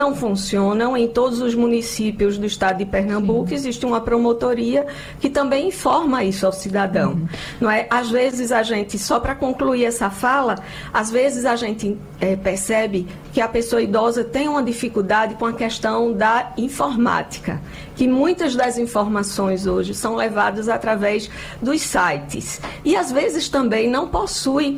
não funcionam. Em todos os municípios do estado de Pernambuco. Sim. Existe uma promotoria que também informa isso ao cidadão. Não é? Às vezes a gente, só para concluir essa fala, às vezes a gente percebe que a pessoa idosa tem uma dificuldade com a questão da informática, que muitas das informações hoje são levadas através dos sites. E às vezes também não possui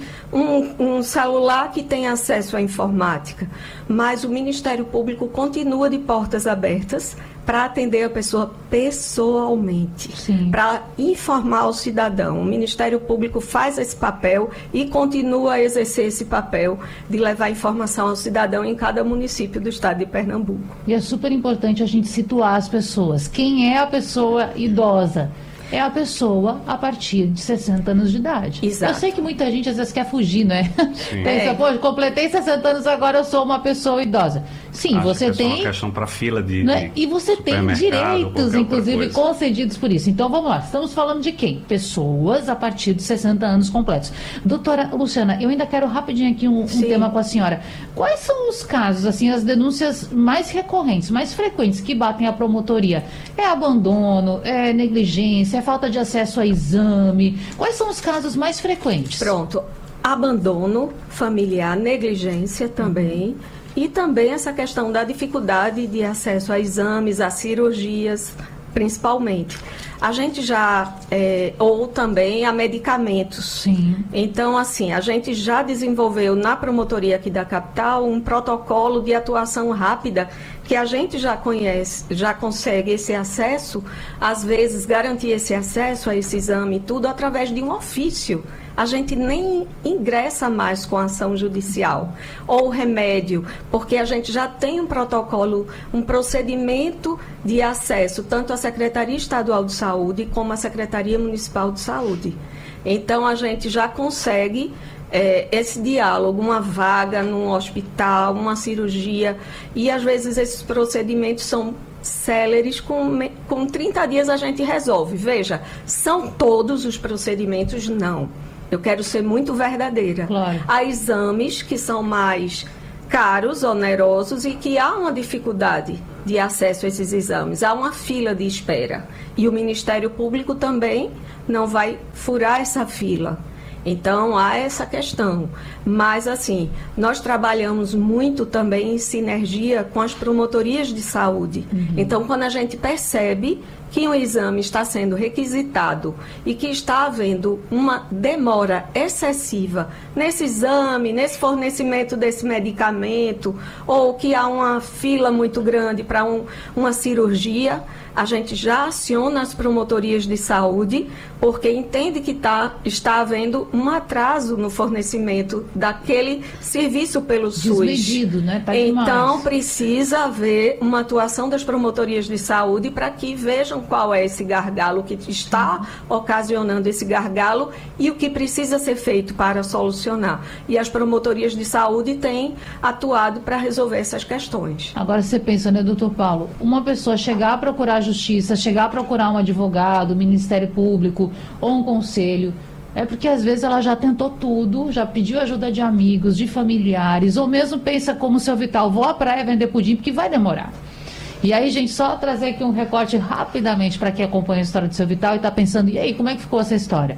um celular que tenha acesso à informática. Mas o Ministério Público continua de portas abertas para atender a pessoa pessoalmente, para informar o cidadão. O Ministério Público faz esse papel e continua a exercer esse papel de levar informação ao cidadão em cada município do estado de Pernambuco. E é super importante a gente situar as pessoas. Quem é a pessoa idosa? É a pessoa a partir de 60 anos de idade. Exato. Eu sei que muita gente às vezes quer fugir, né? Pensa, pô, completei 60 anos, agora eu sou uma pessoa idosa. Sim, acho você que tem... É uma questão para fila de E você tem direitos, inclusive, concedidos por isso. Então, vamos lá. Estamos falando de quem? Pessoas a partir de 60 anos completos. Doutora Luciana, eu ainda quero rapidinho aqui um tema com a senhora. Quais são os casos, assim, as denúncias mais recorrentes, mais frequentes que batem a promotoria? É abandono, é negligência, é falta de acesso a exame? Quais são os casos mais frequentes? Pronto. Abandono familiar, negligência também. E também essa questão da dificuldade de acesso a exames, a cirurgias, principalmente. A gente já, ou também a medicamentos. Sim. Então, assim, a gente já desenvolveu na promotoria aqui da capital um protocolo de atuação rápida que a gente já conhece, já consegue esse acesso, às vezes garantir esse acesso a esse exame, tudo através de um ofício. A gente nem ingressa mais com a ação judicial ou remédio, porque a gente já tem um protocolo, um procedimento de acesso, tanto à Secretaria Estadual de Saúde como à Secretaria Municipal de Saúde. Então, a gente já consegue esse diálogo, uma vaga num hospital, uma cirurgia, e às vezes esses procedimentos são céleres, com 30 dias a gente resolve. Veja, são todos os procedimentos? Não. Eu quero ser muito verdadeira. Claro. Há exames que são mais caros, onerosos e que há uma dificuldade de acesso a esses exames. Há uma fila de espera. E o Ministério Público também não vai furar essa fila. Então, há essa questão. Mas, assim, nós trabalhamos muito também em sinergia com as promotorias de saúde. Então, quando a gente percebe que um exame está sendo requisitado e que está havendo uma demora excessiva nesse exame, nesse fornecimento desse medicamento, ou que há uma fila muito grande para uma cirurgia, a gente já aciona as promotorias de saúde, porque entende que está havendo um atraso no fornecimento daquele serviço pelo SUS. Desmedido, né? Tá então, demais. precisa haver uma atuação das promotorias de saúde para que vejam qual é esse gargalo que está ocasionando esse gargalo e o que precisa ser feito para solucionar. E as promotorias de saúde têm atuado para resolver essas questões. Agora você pensa, né, doutor Paulo, uma pessoa chegar a procurar a justiça, chegar a procurar um advogado, Ministério Público ou um conselho, é porque às vezes ela já tentou tudo, já pediu ajuda de amigos, de familiares, ou mesmo pensa como o seu Vital, vou à praia vender pudim, porque vai demorar. E aí, gente, só trazer aqui um recorte rapidamente para quem acompanha a história do seu Vital e está pensando, e aí, como é que ficou essa história?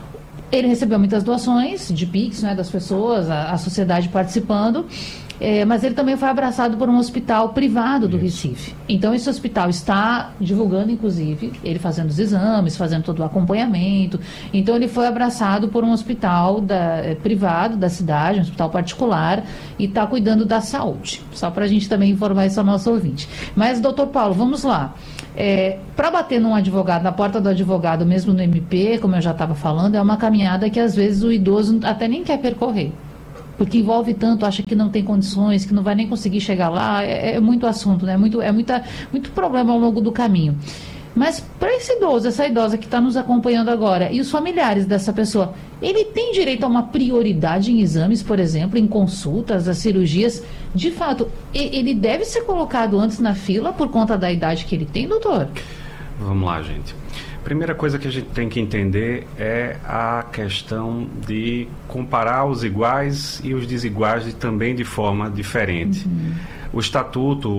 Ele recebeu muitas doações de Pix, né, das pessoas, a sociedade participando, mas ele também foi abraçado por um hospital privado do Recife. Então, esse hospital está divulgando, inclusive, ele fazendo os exames, fazendo todo o acompanhamento. Então, ele foi abraçado por um hospital privado da cidade, um hospital particular, e está cuidando da saúde. Só para a gente também informar isso ao nosso ouvinte. Mas, doutor Paulo, vamos lá. Para bater num advogado, na porta do advogado, mesmo no MP, como eu já estava falando, é uma caminhada que às vezes o idoso até nem quer percorrer, porque envolve tanto, acha que não tem condições, que não vai nem conseguir chegar lá, é muito assunto, né? Muito problema ao longo do caminho. Mas para esse idoso, essa idosa que está nos acompanhando agora, e os familiares dessa pessoa, ele tem direito a uma prioridade em exames, por exemplo, em consultas, as cirurgias? De fato, ele deve ser colocado antes na fila por conta da idade que ele tem, doutor? Vamos lá, gente. Primeira coisa que a gente tem que entender é a questão de comparar os iguais e os desiguais também de forma diferente. O estatuto